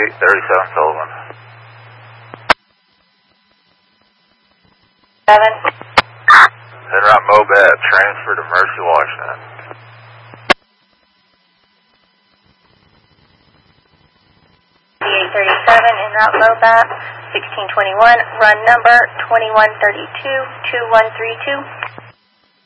3837 Sullivan. 7. En route Mobat, transfer to Mercy, Washington. 3837 en route Mobat, 1621, run number 2132-2132.